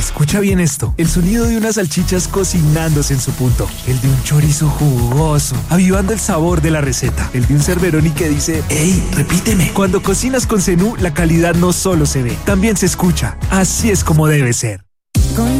Escucha bien esto, el sonido de unas salchichas cocinándose en su punto, el de un chorizo jugoso, avivando el sabor de la receta, el de un Cerberoni que dice, ¡Ey, repíteme! Cuando cocinas con Zenú, la calidad no solo se ve, también se escucha. Así es como debe ser.